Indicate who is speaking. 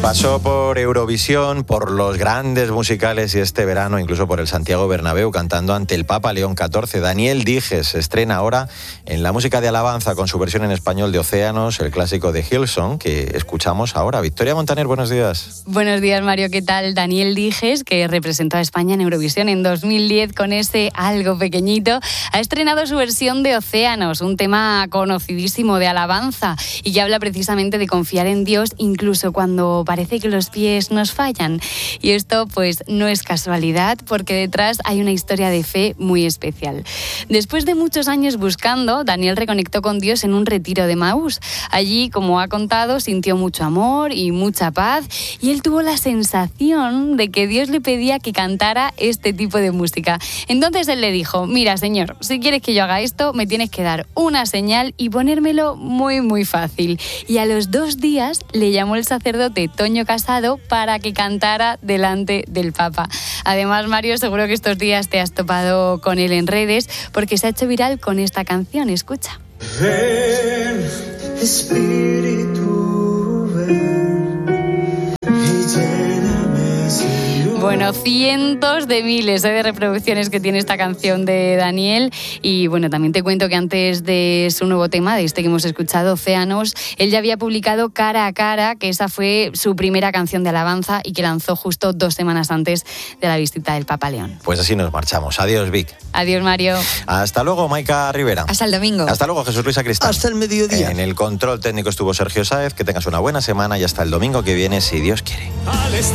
Speaker 1: Pasó por Eurovisión, por los grandes musicales y este verano incluso por el Santiago Bernabéu cantando ante el Papa León XIV. Daniel Dijes se estrena ahora en la música de alabanza con su versión en español de Océanos, el clásico de Hillsong que escuchamos ahora. Victoria Montaner, buenos días.
Speaker 2: Buenos días, Mario, ¿qué tal? Daniel Dijes, que representó a España en Eurovisión en 2010 con ese Algo Pequeñito, ha estrenado su versión de Océanos, un tema conocidísimo de alabanza y que habla precisamente de confiar en Dios incluso cuando parece que los pies nos fallan. Y esto pues no es casualidad, porque detrás hay una historia de fe muy especial. Después de muchos años buscando, Daniel reconectó con Dios en un retiro de Emaús. Allí, como ha contado, sintió mucho amor y mucha paz, y él tuvo la sensación de que Dios le pedía que cantara este tipo de música. Entonces él le dijo: mira, Señor, si quieres que yo haga esto, me tienes que dar una señal y ponérmelo muy, muy fácil. Y a los 2 días le llamó el sacerdote Toño Casado para que cantara delante del Papa. Además, Mario, seguro que estos días te has topado con él en redes porque se ha hecho viral con esta canción. Escucha.
Speaker 3: Ven, Espíritu, ven, y lléname, Señor.
Speaker 2: Bueno, cientos de miles de reproducciones que tiene esta canción de Daniel. Y bueno, también te cuento que antes de su nuevo tema, de este que hemos escuchado, Océanos, él ya había publicado Cara a Cara, que esa fue su primera canción de alabanza y que lanzó justo 2 semanas antes de la visita del Papa León.
Speaker 1: Pues así nos marchamos. Adiós, Vic.
Speaker 2: Adiós, Mario.
Speaker 1: Hasta luego, Maika Rivera.
Speaker 4: Hasta el domingo.
Speaker 1: Hasta luego, Jesús Luis Sacristán.
Speaker 5: Hasta el mediodía.
Speaker 1: En el control técnico estuvo Sergio Sáez. Que tengas una buena semana y hasta el domingo que viene, si Dios quiere.